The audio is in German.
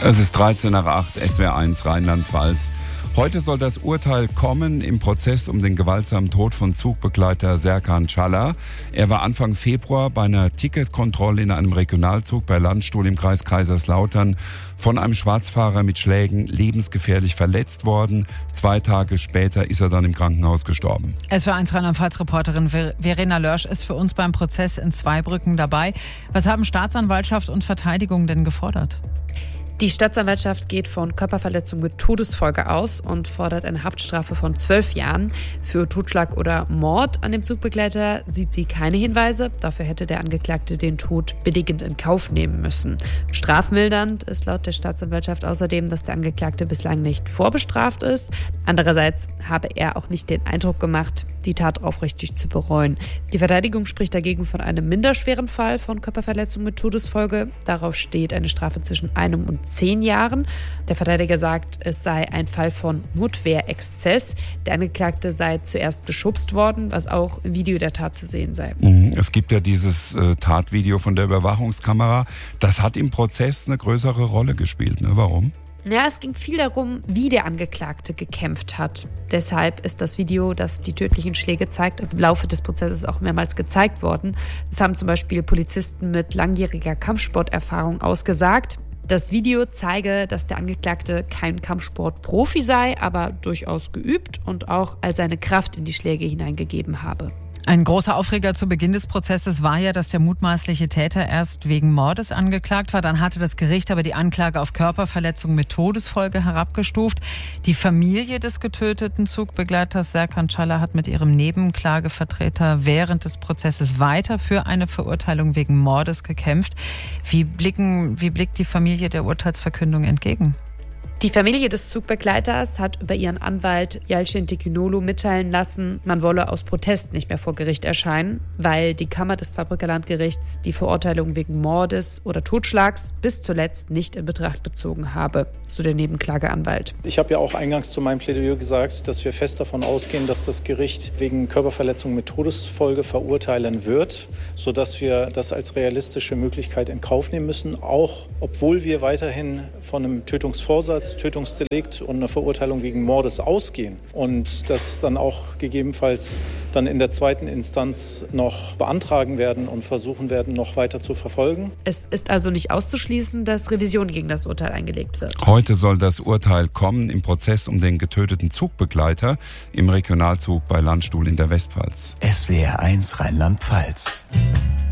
Es ist 13:08, SWR1 Rheinland-Pfalz. Heute soll das Urteil kommen im Prozess um den gewaltsamen Tod von Zugbegleiter Serkan Çalar. Er war Anfang Februar bei einer Ticketkontrolle in einem Regionalzug bei Landstuhl im Kreis Kaiserslautern von einem Schwarzfahrer mit Schlägen lebensgefährlich verletzt worden. 2 Tage später ist er dann im Krankenhaus gestorben. SWR1 Rheinland-Pfalz-Reporterin Verena Lörsch ist für uns beim Prozess in Zweibrücken dabei. Was haben Staatsanwaltschaft und Verteidigung denn gefordert? Die Staatsanwaltschaft geht von Körperverletzung mit Todesfolge aus und fordert eine Haftstrafe von 12 Jahren. Für Totschlag oder Mord an dem Zugbegleiter sieht sie keine Hinweise. Dafür hätte der Angeklagte den Tod billigend in Kauf nehmen müssen. Strafmildernd ist laut der Staatsanwaltschaft außerdem, dass der Angeklagte bislang nicht vorbestraft ist. Andererseits habe er auch nicht den Eindruck gemacht, die Tat aufrichtig zu bereuen. Die Verteidigung spricht dagegen von einem minderschweren Fall von Körperverletzung mit Todesfolge. Darauf steht eine Strafe zwischen 1 und 10 Jahren. Der Verteidiger sagt, es sei ein Fall von Notwehrexzess. Der Angeklagte sei zuerst geschubst worden, was auch im Video der Tat zu sehen sei. Es gibt ja dieses Tatvideo von der Überwachungskamera. Das hat im Prozess eine größere Rolle gespielt. Ne? Warum? Ja, es ging viel darum, wie der Angeklagte gekämpft hat. Deshalb ist das Video, das die tödlichen Schläge zeigt, im Laufe des Prozesses auch mehrmals gezeigt worden. Das haben zum Beispiel Polizisten mit langjähriger Kampfsporterfahrung ausgesagt. Das Video zeige, dass der Angeklagte kein Kampfsportprofi sei, aber durchaus geübt und auch all seine Kraft in die Schläge hineingegeben habe. Ein großer Aufreger zu Beginn des Prozesses war ja, dass der mutmaßliche Täter erst wegen Mordes angeklagt war. Dann hatte das Gericht aber die Anklage auf Körperverletzung mit Todesfolge herabgestuft. Die Familie des getöteten Zugbegleiters Serkan Çalar hat mit ihrem Nebenklagevertreter während des Prozesses weiter für eine Verurteilung wegen Mordes gekämpft. Wie blickt die Familie der Urteilsverkündung entgegen? Die Familie des Zugbegleiters hat über ihren Anwalt Yalcin Tekinolu mitteilen lassen, man wolle aus Protest nicht mehr vor Gericht erscheinen, weil die Kammer des Zweibrücker Landgerichts die Verurteilung wegen Mordes oder Totschlags bis zuletzt nicht in Betracht gezogen habe, so der Nebenklageanwalt. Ich habe ja auch eingangs zu meinem Plädoyer gesagt, dass wir fest davon ausgehen, dass das Gericht wegen Körperverletzung mit Todesfolge verurteilen wird, sodass wir das als realistische Möglichkeit in Kauf nehmen müssen, auch obwohl wir weiterhin von einem Tötungsvorsatz, Tötungsdelikt und einer Verurteilung wegen Mordes ausgehen und das dann auch gegebenenfalls dann in der zweiten Instanz noch beantragen werden und versuchen werden, noch weiter zu verfolgen. Es ist also nicht auszuschließen, dass Revision gegen das Urteil eingelegt wird. Heute soll das Urteil kommen im Prozess um den getöteten Zugbegleiter im Regionalzug bei Landstuhl in der Westpfalz. SWR1 Rheinland-Pfalz.